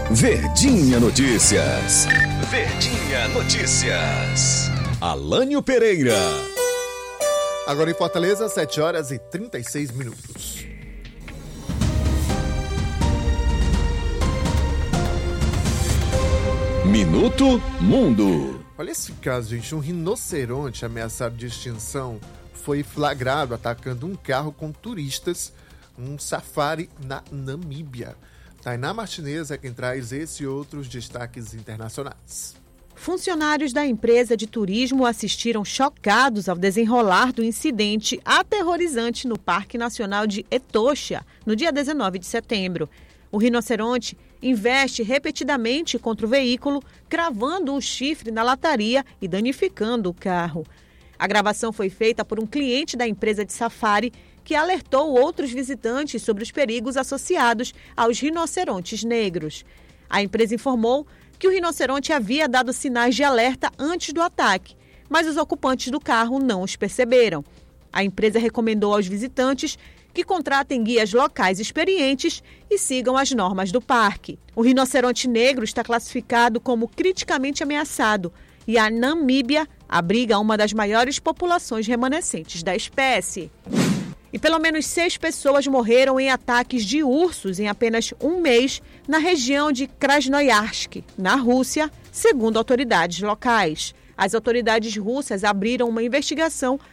Verdinha Notícias. Verdinha Notícias. Alânio Pereira. Agora em Fortaleza, 7 horas e 36 minutos. Minuto Mundo. Olha esse caso, gente. Um rinoceronte ameaçado de extinção foi flagrado atacando um carro com turistas, um safari na Namíbia. Tainá Martinez é quem traz esse e outros destaques internacionais. Funcionários da empresa de turismo assistiram chocados ao desenrolar do incidente aterrorizante no Parque Nacional de Etosha, no dia 19 de setembro. O rinoceronte investe repetidamente contra o veículo, cravando o chifre na lataria e danificando o carro. A gravação foi feita por um cliente da empresa de safari que alertou outros visitantes sobre os perigos associados aos rinocerontes negros. A empresa informou que o rinoceronte havia dado sinais de alerta antes do ataque, mas os ocupantes do carro não os perceberam. A empresa recomendou aos visitantes que contratem guias locais experientes e sigam as normas do parque. O rinoceronte negro está classificado como criticamente ameaçado e a Namíbia abriga uma das maiores populações remanescentes da espécie. E pelo menos 6 pessoas morreram em ataques de ursos em apenas um mês na região de Krasnoyarsk, na Rússia, segundo autoridades locais. As autoridades russas abriram uma investigação